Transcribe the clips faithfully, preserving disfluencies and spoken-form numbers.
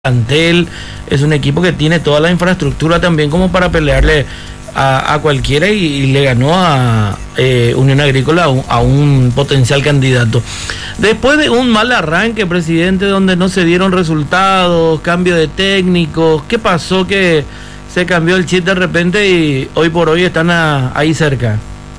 plantel, es un equipo que tiene toda la infraestructura también como para pelearle a, a cualquiera y, y le ganó a eh, Unión Agrícola a un, a un potencial candidato. Después de un mal arranque, presidente, donde no se dieron resultados, cambio de técnicos, ¿qué pasó que se cambió el chip de repente y hoy por hoy están a, ahí cerca?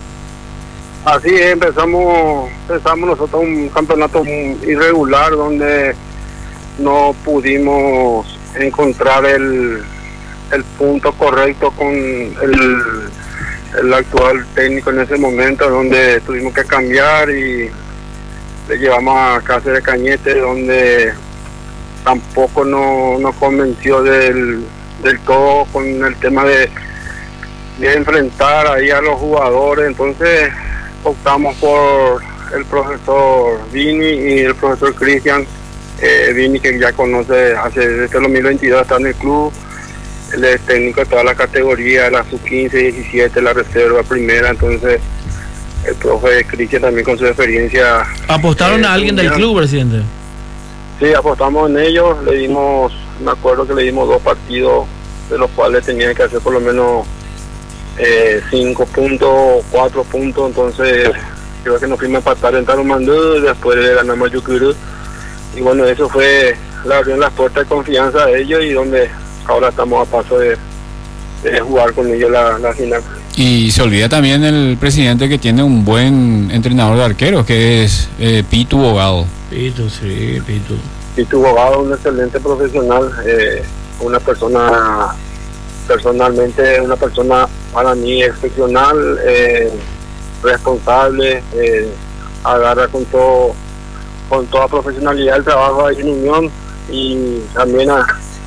Así es, empezamos, empezamos nosotros un campeonato irregular donde no pudimos encontrar el, el punto correcto con el, el actual técnico en ese momento, donde tuvimos que cambiar y le llevamos a Cáceres Cañete, donde tampoco no nos convenció del, del todo con el tema de, de enfrentar ahí a los jugadores. Entonces optamos por el profesor Vini y el profesor Cristian. Eh, Vini, que ya conoce hace desde el dos mil veintidós, está en el club, él es técnico de toda la categoría, la sub quince, diecisiete, la reserva, primera. Entonces el profe Cristian también con su experiencia. ¿Apostaron eh, a alguien del club, presidente? Sí, apostamos en ellos, le dimos, me acuerdo que le dimos dos partidos, de los cuales tenían que hacer por lo menos eh, cinco puntos, cuatro puntos. Entonces creo que nos fuimos a empatar en Tarumandú, después le ganamos a Yucurú. Y bueno, eso fue, le abrió las puertas de confianza a ellos y donde ahora estamos a paso de, de jugar con ellos la, la final. Y se olvida también el presidente que tiene un buen entrenador de arqueros, que es eh, Pitu Bogado. Pitu, sí, Pitu. Pitu Bogado, un excelente profesional, eh, una persona, personalmente, una persona para mí excepcional, eh, responsable, eh, agarra con todo con toda profesionalidad el trabajo ahí en Unión y también a,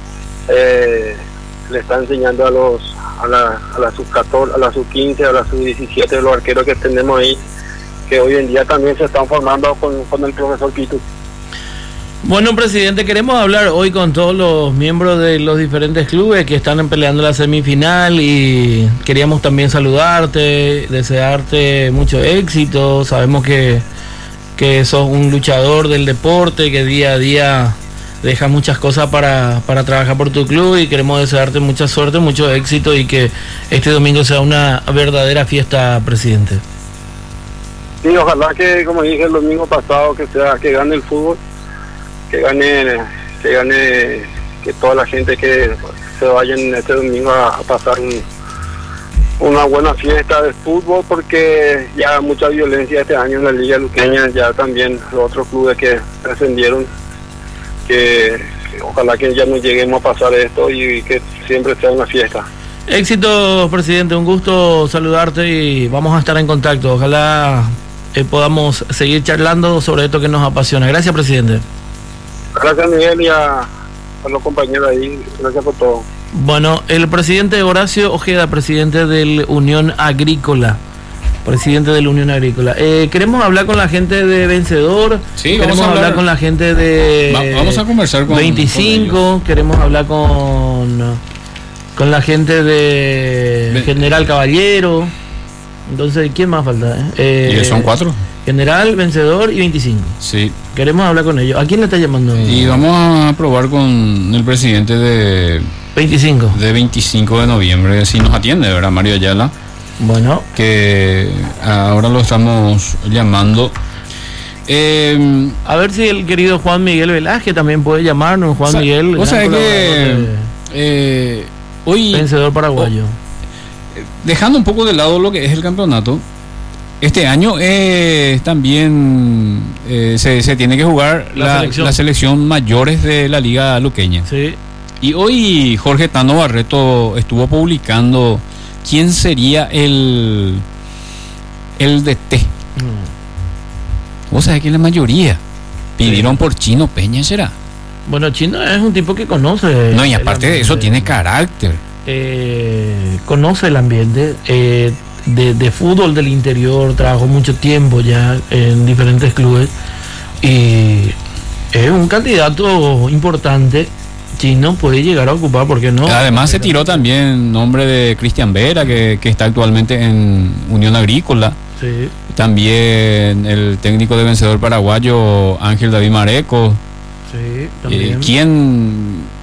eh, le está enseñando a los a la, a la sub catorce, a la sub quince, a la sub diecisiete, los arqueros que tenemos ahí, que hoy en día también se están formando con, con el profesor Pitu. Bueno, presidente, queremos hablar hoy con todos los miembros de los diferentes clubes que están peleando la semifinal y queríamos también saludarte, desearte mucho éxito. Sabemos que que sos un luchador del deporte, que día a día deja muchas cosas para, para trabajar por tu club y queremos desearte mucha suerte, mucho éxito y que este domingo sea una verdadera fiesta, presidente. Sí, ojalá que, como dije el domingo pasado, que sea que gane el fútbol, que gane, que gane, que toda la gente que se vayan este domingo a, a pasar un una buena fiesta de fútbol, porque ya mucha violencia este año en la Liga Luqueña, ya también los otros clubes que descendieron, que, que ojalá que ya no lleguemos a pasar esto y que siempre sea una fiesta. Éxito, presidente, un gusto saludarte y vamos a estar en contacto, ojalá eh, podamos seguir charlando sobre esto que nos apasiona. Gracias, presidente. Gracias, Miguel, y a, a los compañeros ahí, gracias por todo. Bueno, el presidente Horacio Ojeda, presidente del Unión Agrícola, presidente de la Unión Agrícola. Eh, queremos hablar con la gente de Vencedor, sí, queremos vamos a hablar. hablar con la gente de Va, vamos a conversar con veinticinco, con queremos hablar con con la gente de Ven. General Caballero. Entonces, ¿quién más falta? Eh, ¿Y son cuatro? General, Vencedor y veinticinco. Sí. Queremos hablar con ellos. ¿A quién le está llamando? Y vamos a probar con el presidente de veinticinco. De veinticinco de noviembre, si nos atiende, ¿verdad, Mario Ayala? Bueno. Que ahora lo estamos llamando. Eh, a ver si el querido Juan Miguel Velázquez también puede llamarnos. Juan o sea, Miguel. O sea que de, eh, hoy. Vencedor paraguayo. Oh, dejando un poco de lado lo que es el campeonato, este año eh, también eh, se, se tiene que jugar la, la, selección. la selección mayores de la Liga Luqueña. Sí. Y hoy Jorge Tano Barreto estuvo publicando quién sería el el D T. Mm. O sea que la mayoría pidieron sí. por Chino Peña, ¿será? Bueno, Chino es un tipo que conoce. No, y aparte de eso tiene carácter. Eh, conoce el ambiente eh, de, de fútbol del interior, trabajó mucho tiempo ya en diferentes clubes y es un candidato importante. Chino puede llegar a ocupar, ¿por qué no? Además se tiró también nombre de Cristian Vera, que, que está actualmente en Unión Agrícola. Sí. También el técnico de Vencedor paraguayo, Ángel David Mareco. Sí, también. Eh, ¿Quién